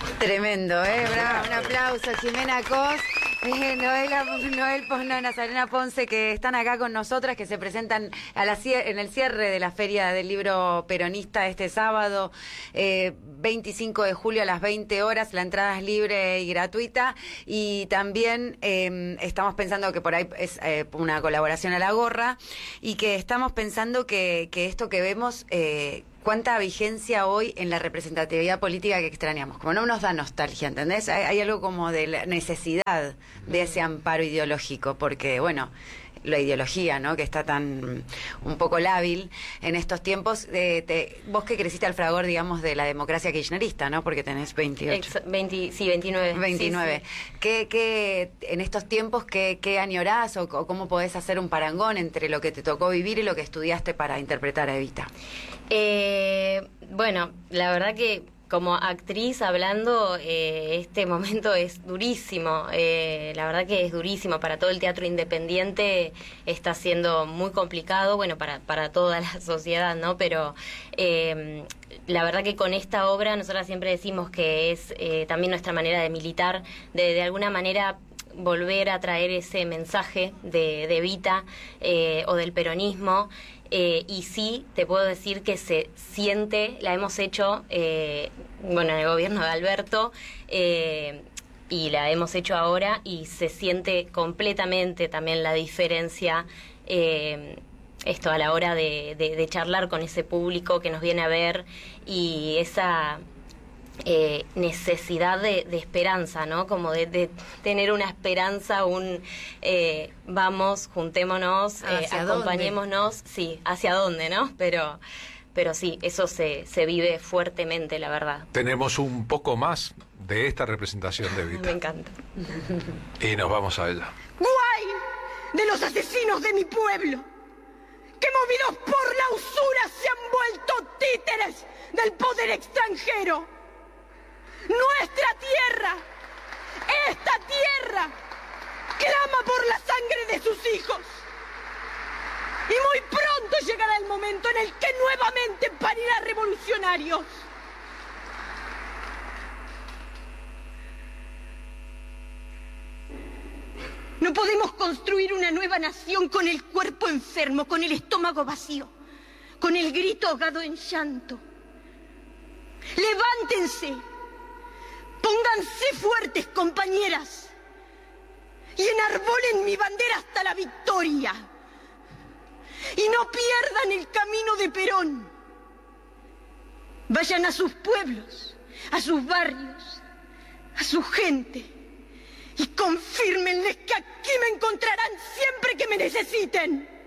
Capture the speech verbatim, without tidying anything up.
Tremendo, ¿eh? Bravo, un aplauso, Ximena Cos, eh, Noela, Noel Posno, Nazarena Ponce, que están acá con nosotras, que se presentan a la, en el cierre de la Feria del Libro Peronista este sábado, eh, veinticinco de julio a las veinte horas. La entrada es libre y gratuita, y también eh, estamos pensando que por ahí es eh, una colaboración a la gorra, y que estamos pensando que, que esto que vemos... Eh, ¿cuánta vigencia hoy en la representatividad política que extrañamos? Como no nos da nostalgia, ¿entendés? Hay, hay algo como de la necesidad de ese amparo ideológico, porque, bueno, la ideología, ¿no?, que está tan un poco lábil en estos tiempos. Eh, te, vos que creciste al fragor, digamos, de la democracia kirchnerista, ¿no?, porque tenés veintiocho. Ex, veinte, sí, veintinueve. veintinueve. Sí, sí. ¿Qué, qué, en estos tiempos, qué, qué añorás o, o cómo podés hacer un parangón entre lo que te tocó vivir y lo que estudiaste para interpretar a Evita? Eh, bueno, la verdad que como actriz hablando, eh, este momento es durísimo, eh, la verdad que es durísimo para todo el teatro independiente, está siendo muy complicado, bueno, para, para toda la sociedad, ¿no? Pero eh, la verdad que con esta obra nosotras siempre decimos que es eh, también nuestra manera de militar, de, de alguna manera volver a traer ese mensaje de, de Evita eh, o del peronismo. Eh, y sí, te puedo decir que se siente, la hemos hecho, eh, bueno, en el gobierno de Alberto, eh, y la hemos hecho ahora, y se siente completamente también la diferencia, eh, esto a la hora de, de, de charlar con ese público que nos viene a ver, y esa... Eh, necesidad de, de esperanza, ¿no? Como de, de tener una esperanza, un eh, vamos, juntémonos, eh, acompañémonos, sí, hacia dónde, ¿no? Pero, pero sí, eso se, se vive fuertemente, la verdad. Tenemos un poco más de esta representación de Evita. Me encanta. Y nos vamos a ella. ¡Guay! De los asesinos de mi pueblo, que movidos por la usura se han vuelto títeres del poder extranjero. Nuestra tierra, esta tierra, clama por la sangre de sus hijos. Y muy pronto llegará el momento en el que nuevamente parirá revolucionarios. No podemos construir una nueva nación con el cuerpo enfermo, con el estómago vacío, con el grito ahogado en llanto. Levántense. Pónganse fuertes, compañeras, y enarbolen mi bandera hasta la victoria. Y no pierdan el camino de Perón. Vayan a sus pueblos, a sus barrios, a su gente, y confírmenles que aquí me encontrarán siempre que me necesiten.